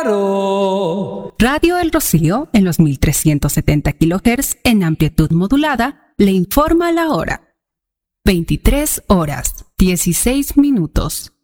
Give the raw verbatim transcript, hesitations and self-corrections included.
Faro. Radio El Rocío, en los mil trescientos setenta kilohertz en amplitud modulada, le informa la hora. veintitrés horas, dieciséis minutos.